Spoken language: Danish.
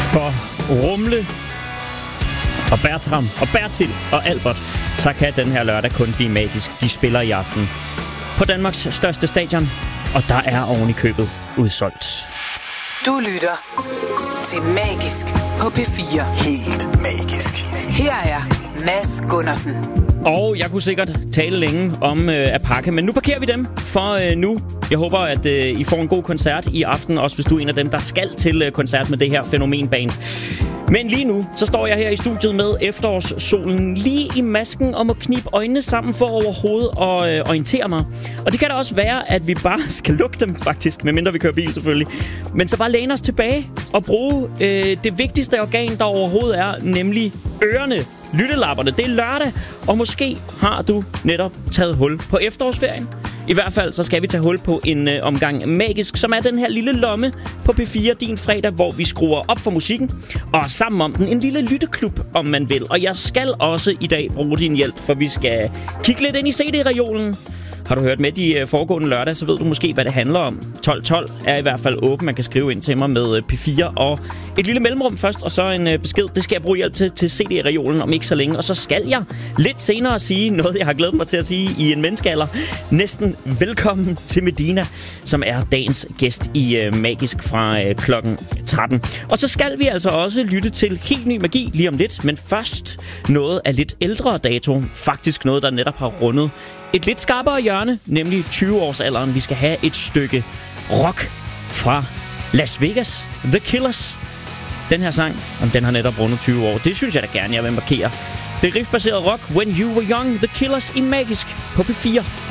for Rumle og Bertram og Bertil og Albert, så kan den her lørdag kun blive magisk. De spiller i aften på Danmarks største stadion, og der er oven i købet udsolgt. Du lytter til Magisk på P4. Helt magisk. Her er Mads Gundersen. Og jeg kunne sikkert tale længe om at pakke, men nu parkerer vi dem for nu. Jeg håber, at I får en god koncert i aften, også hvis du er en af dem, der skal til koncert med det her fænomenband. Men lige nu, så står jeg her i studiet med efterårssolen lige i masken og må knibe øjnene sammen for overhovedet at orientere mig. Og det kan da også være, at vi bare skal lukke dem faktisk, medmindre vi kører bil selvfølgelig. Men så bare læne os tilbage og bruge det vigtigste organ, der overhovedet er, nemlig ørerne. Lyttelapperne. Det er lørdag, og måske har du netop taget hul på efterårsferien. I hvert fald så skal vi tage hul på en omgang magisk, som er den her lille lomme på P4 din fredag, hvor vi skruer op for musikken og sammen om den en lille lytteklub, om man vil. Og jeg skal også i dag bruge din hjælp, for vi skal kigge lidt ind i CD-reolen. Har du hørt med de foregående lørdag, så ved du måske, hvad det handler om. 1212 er i hvert fald åben. Man kan skrive ind til mig med P4 og et lille mellemrum først, og så en besked. Det skal jeg bruge hjælp til CD-reolen om ikke så længe. Og så skal jeg lidt senere sige noget, jeg har glædet mig til at sige i en menneskealder. Næsten velkommen til Medina, som er dagens gæst i Magisk fra klokken 13. Og så skal vi altså også lytte til helt ny magi lige om lidt. Men først noget af lidt ældre dato. Faktisk noget, der netop har rundet et lidt skarpere hjørne, nemlig 20-årsalderen. Vi skal have et stykke rock fra Las Vegas. The Killers. Den her sang, om den har netop rundet 20 år. Det synes jeg da gerne, jeg vil markere. Det er riffbaseret rock. When You Were Young. The Killers i Magisk på P4.